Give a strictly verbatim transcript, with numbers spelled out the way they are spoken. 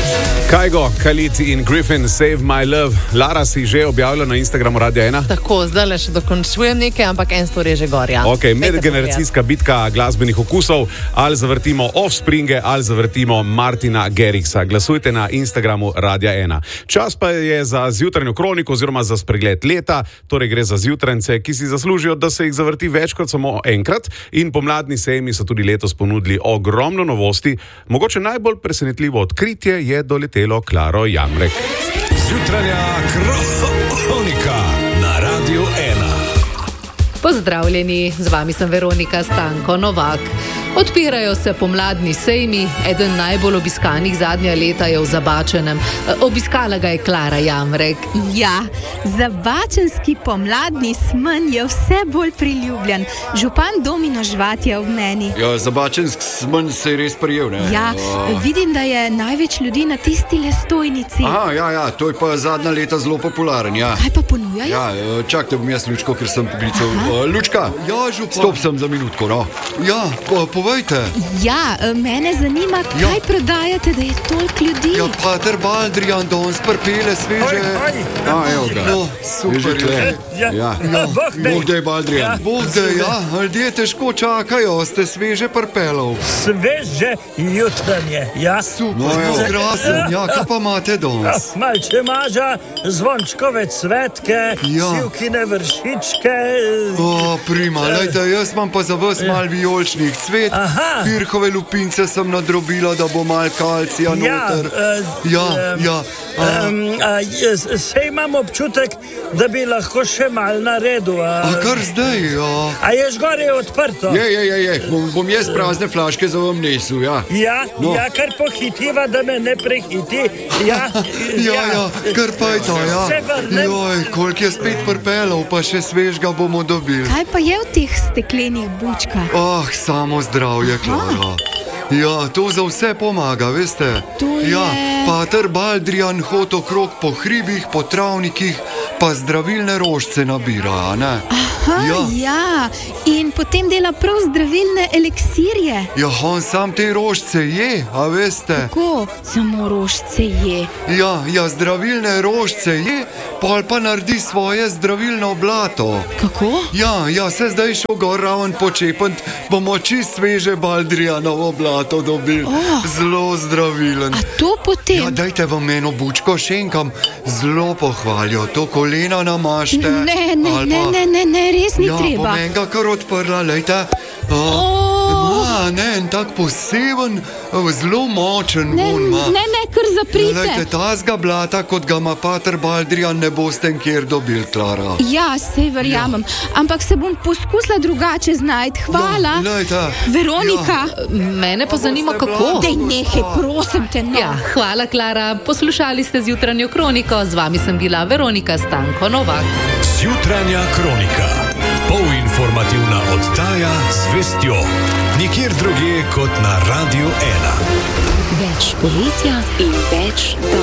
Kajgo, Khalid in Griffin, Save My Love. Lara si že objavila na Instagramu Radia ena. Tako, zdaj le še dokončujem nekaj, ampak en stor je že gorja. Ok, medgeneracijska bitka glasbenih okusov. Ali zavrtimo Offspringe, ali zavrtimo Martina Garrixsa. Glasujte na Instagramu Radia ena. Čas pa je za zjutranjo kroniko oziroma za spregled leta. Torej gre za zjutrance, ki si zaslužijo, da se jih zavrti več kot samo enkrat. In pomladni sejmi so tudi letos ponudili ogromno novosti. Mogoče najbolj presenetljivo odkritje je doletelo Klaro Jamrek. Zjutranja kronika na Radiu ena. Pozdravljeni, z vami sem Veronika Stanko Novak. Odpirajo se pomladni sejmi, eden najbolj obiskanih zadnja leta je v Zabačenem. Obiskala ga je Klara Jamrek. Ja, zabačenski pomladni smen je vse bolj priljubljen. Župan Domino Žvat je ob meni. Ja, zabačenski smen se je res prijel, ne? Ja, vidim, da je največ ljudi na tisti le stojnici. Aha, ja, ja, to je pa zadnja leta zelo popularen, ja. Kaj pa ponujajo? Ja, čakajte, bom jaz Lučko, ker sem poklical. Lučka, ja, župan. Stop sem za minutko, no. Ja, pa povejte. Ja, mene zanima, kaj ja. prodajate, da je toliko ljudi. Ja, pater Baldrijan danes prpele sveže. A, evo ga. No, super je. Ja, ja. ja. Bog dej, Baldrijan. Ja. Bog dej, ja. Ljudje težko čakajo, ste sveže prpelov. Sveže jutranje, ja. Super, no, evo, krasen, ja, kaj pa imate danes? Ja, malče maža, zvončkove cvetke, ja. sivkine vršičke. O, prima, lejte, jaz imam pa za vas mal vijoličnih cvet. Aha. Pirhove lupince sem nadrobila, da bo mal kalcija noter. Ja, uh, ja, ja. Um, uh, sej imam občutek, da bi lahko še mal naredil. Uh, a kar zdaj, ja. A je žgore odprto? Je, je, je, je. Bom, bom jaz prazne flaške za vam nesu, ja. Ja, no. ja, kar pohitiva, da me ne prehiti. Ja, ja, ja, ja, kar pa je to, ja. Joj, koliko je spet prpelov, pa še svežga bomo dobili. Kaj pa je v teh steklenih bučkah? Ah, samo zdravje, Klara. Ja, to za vse pomaga, veste. To je... Ja, pater Baldrijan hod okrog po hribih, po travnikih, pa zdravilne rožce nabira, ne? Aha, ja. ja. In potem dela prav zdravilne eliksirje. Ja, on sam te rožce je, a veste? Kako? Samo rožce je. Ja, ja, zdravilne rožce je, pol pa naredi svoje zdravilno blato. Kako? Ja, ja, se zdaj šel gor raven počepant, bomo čist sveže Baldrijanovo blato dobili. Oh. Zelo zdravilen. A to potem? Ja, dajte vam eno bučko šenkam, zelo pohvalijo, to kolena namašte. Ne, ne, pa... ne, ne, ne, ne, res ni ja, treba. Ja, bom enega kar odprla, lejte. Oh. Ma, ne, en tak poseben, zelo močen ne, von ma. Ne, ne, kar zaprite. Lejte, tazga blata, kot ga ima pater Baldrijan, ne boste nikjer dobili, Klara. Ja, sej verjamem, ja. Ampak se bom poskusila drugače znajti. Hvala. Ja, lejte. Veronika. Ja. Mene pa zanima, kako. Dej nehaj, prosim te, no. Ja, hvala, Klara. Poslušali ste zjutranjo kroniko. Z vami sem bila Veronika Stanko Novak. Zjutranja kronika. Polinformativna oddaja z vestjo. Nikjer drugje kot na Radiu ena. Več poletja in več